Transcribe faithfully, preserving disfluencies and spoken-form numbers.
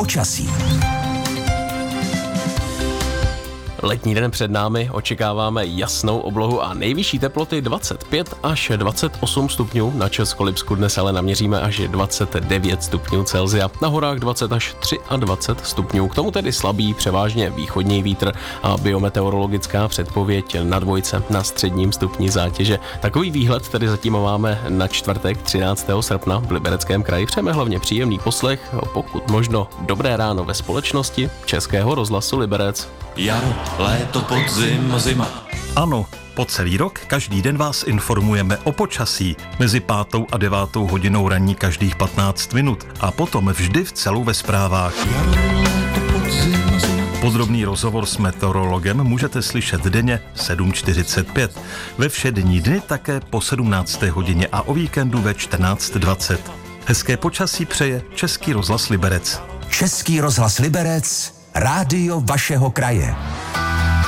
počasí. Letní den před námi, očekáváme jasnou oblohu a nejvyšší teploty dvacet pět až dvacet osm stupňů. Na Českolipsku dnes ale naměříme až dvacet devět stupňů Celsia. Na horách dvacet až dvacet tři stupňů. K tomu tedy slabý, převážně východní vítr a biometeorologická předpověď na dvojce na středním stupni zátěže. Takový výhled tedy zatím máme na čtvrtek třináctého srpna v Libereckém kraji. Přejeme hlavně příjemný poslech, pokud možno dobré ráno ve společnosti Českého rozhlasu Liberec. Jaro, léto, podzim, zima. Ano, po celý rok každý den vás informujeme o počasí. Mezi pátou a devátou hodinou ranní každých patnáct minut a potom vždy v celu ve zprávách. Jaro, léto, podzim, zima. Podrobný rozhovor s meteorologem můžete slyšet denně sedm čtyřicet pět. Ve všední dny také po sedmnácté hodině a o víkendu ve čtrnáct dvacet. Hezké počasí přeje Český rozhlas Liberec. Český rozhlas Liberec, rádio vašeho kraje.